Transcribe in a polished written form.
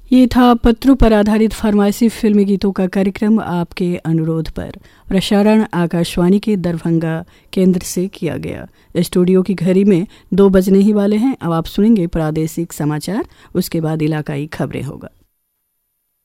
ये था पत्रों पर आधारित फरमाइशी फिल्मी गीतों का कार्यक्रम आपके अनुरोध पर। प्रसारण आकाशवाणी के दरभंगा केंद्र से किया गया। स्टूडियो की घड़ी में 2 बजने ही वाले हैं। अब आप सुनेंगे प्रादेशिक समाचार, उसके बाद इलाकाई खबरें होगा।